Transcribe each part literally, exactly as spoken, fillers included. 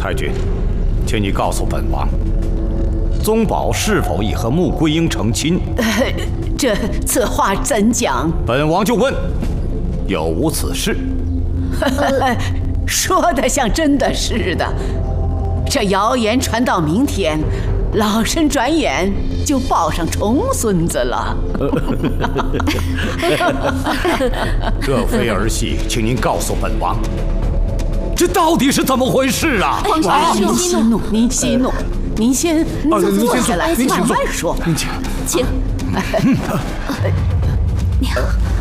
太君，请你告诉本王，宗保是否已和穆桂英成亲？ 呃，这此话怎讲？ 本王就问，有无此事？ 说的像真的似的。这谣言传到明天，老身转眼就抱上重孙子了。 这非儿戏，请您告诉本王，这到底是怎么回事啊？ 皇上，您息怒，您息怒，您先，您就坐下来，慢慢说。 您请， 请。娘，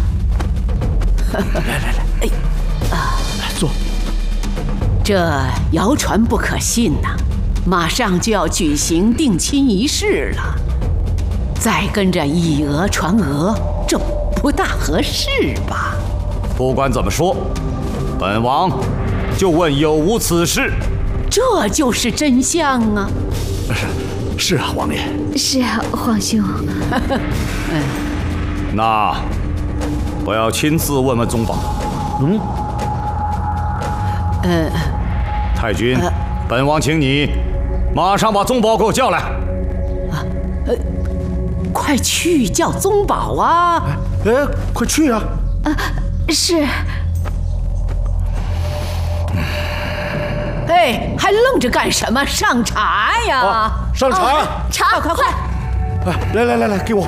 来来来，哎，来坐。 这谣传不可信呐、啊，马上就要举行定亲仪式了，再跟着以讹传讹，这不大合适吧？ 不管怎么说，本王就问有无此事。 这就是真相啊！ 是是啊，王爷。 是啊，皇兄。 嗯， 那我要亲自问问宗保。 嗯。 呃， 太君，呃、本王请你马上把宗保给我叫来。 啊，呃，快去叫宗保啊！ 哎，哎快去啊！ 啊，是。 哎，还愣着干什么？上茶呀！ 啊、上茶、 哦！茶， 快快快！ 哎，来来来来，给我。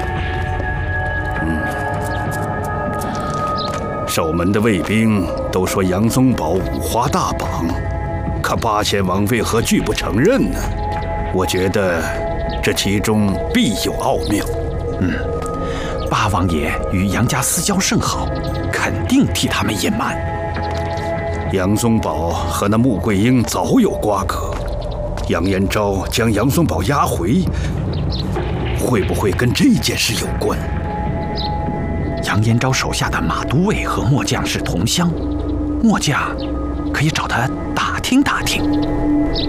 守门的卫兵都说杨宗保五花大绑，可八千王为何拒不承认呢？我觉得这其中必有奥妙。 嗯，八王爷与杨家私交甚好，肯定替他们隐瞒。 杨宗保和那穆桂英早有瓜葛，杨延昭将杨宗保押回，会不会跟这件事有关？ 杨延昭手下的马都尉和末将是同乡，末将可以找他打听打听。